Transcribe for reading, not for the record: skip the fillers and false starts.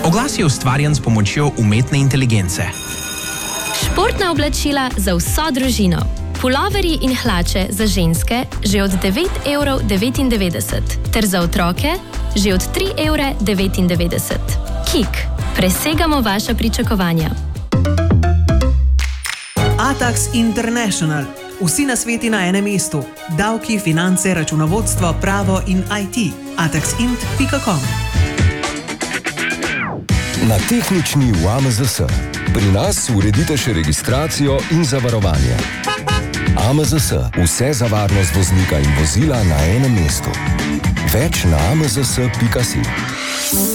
Oglas je ustvarjen s pomočjo umetne inteligence. Športna oblačila za vso družino. Puloverji in hlače za ženske že od 9,99 €, ter za otroke že od 3,99 €. Kik. Presegamo vaša pričakovanja. Atax International. Vsi nasveti na enem mestu. Davki, finance, računovodstvo, pravo in IT. ataxint.com. Na tehnični v AMZS. Pri nas uredite še registracijo in zavarovanje. AMZS. Vse za varnost voznika in vozila na enem mestu. Več na amzs.si.